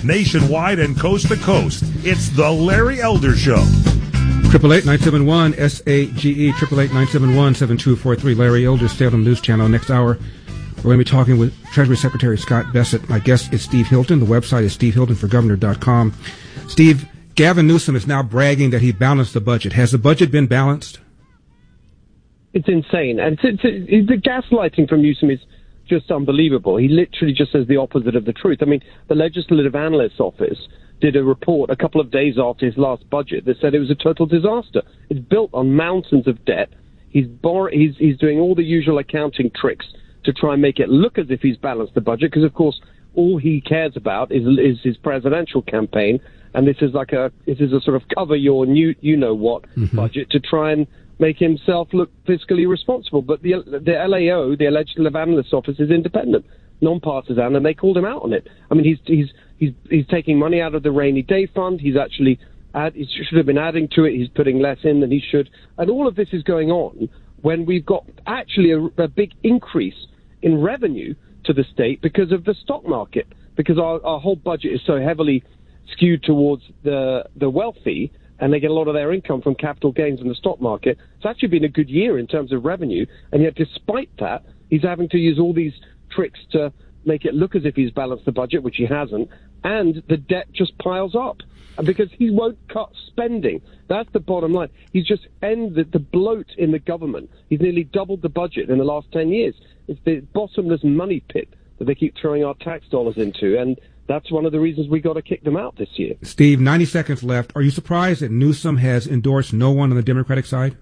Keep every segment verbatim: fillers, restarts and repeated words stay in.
nationwide and coast to coast. It's the Larry Elder Show. Triple eight nine seven one S A G E. Triple eight nine seven one seven two four three. Larry Elder, Salem News Channel. Next hour, we're going to be talking with Treasury Secretary Scott Bessent. My guest is Steve Hilton. The website is steve hilton for governor dot com. Steve, Gavin Newsom is now bragging that he balanced the budget. Has the budget been balanced? It's insane. And to, to, the gaslighting from Newsom is just unbelievable. He literally just says the opposite of the truth. I mean, the Legislative Analyst's Office did a report a couple of days after his last budget that said it was a total disaster. It's built on mountains of debt. He's, bor- he's, he's doing all the usual accounting tricks to try and make it look as if he's balanced the budget, because, of course, all he cares about is, is his presidential campaign, and this is like a this is a sort of cover your new you know what mm-hmm. budget to try and make himself look fiscally responsible. But the the L A O, the Legislative Analyst's Office, is independent, non-partisan, and they called him out on it. I mean, he's he's he's he's taking money out of the rainy day fund. He's actually add, he should have been adding to it. He's putting less in than he should, and all of this is going on when we've got actually a, a big increase in revenue to the state because of the stock market, because our, our whole budget is so heavily skewed towards the the wealthy, and they get a lot of their income from capital gains in the stock market. It's actually been a good year in terms of revenue, and yet despite that, he's having to use all these tricks to make it look as if he's balanced the budget, which he hasn't, and the debt just piles up. And because he won't cut spending. That's the bottom line. He's just ended the bloat in the government. He's nearly doubled the budget in the last ten years. It's the bottomless money pit that they keep throwing our tax dollars into, and that's one of the reasons we got to kick them out this year. Steve, ninety seconds left. Are you surprised that Newsom has endorsed no one on the Democratic side?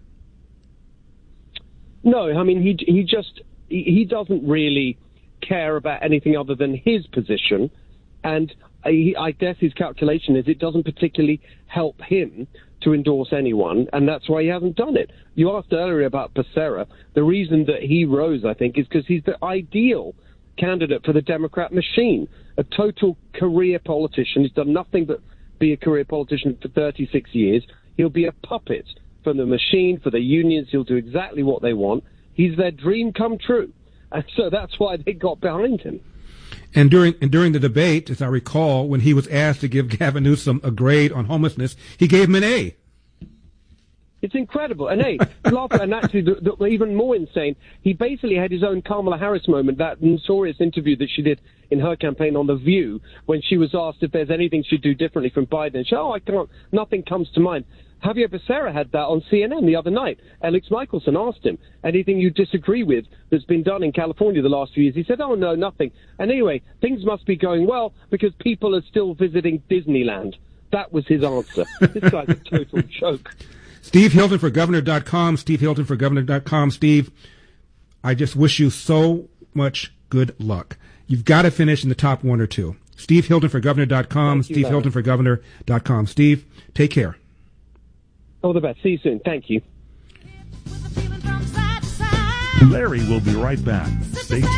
No, I mean, he he just, he, he doesn't really care about anything other than his position, and I, I guess his calculation is it doesn't particularly help him to endorse anyone, and that's why he hasn't done it. You asked earlier about Becerra. The reason that he rose, I think, is because he's the ideal candidate for the Democrat machine, a total career politician. He's done nothing but be a career politician for thirty-six years. He'll be a puppet for the machine, for the unions. He'll do exactly what they want. He's their dream come true. And so that's why they got behind him. And during and during the debate, as I recall, when he was asked to give Gavin Newsom a grade on homelessness, he gave him an A. It's incredible. An A. And actually, the, the, even more insane, he basically had his own Kamala Harris moment, that notorious interview that she did in her campaign on The View, when she was asked if there's anything she'd do differently from Biden. And she said, oh, I can't, nothing comes to mind. Javier Becerra had that on C N N the other night. Alex Michelson asked him, anything you disagree with that's been done in California the last few years? He said, oh, no, nothing. And anyway, things must be going well because people are still visiting Disneyland. That was his answer. This guy's a total joke. Steve Hilton for governor dot com. Steve Hilton for governor dot com. Steve, I just wish you so much good luck. You've got to finish in the top one or two. Steve Hilton for governor dot com. Steve Hilton for governor dot com. Steve, take care. All the best. See you soon. Thank you. Larry will be right back. Stay tuned.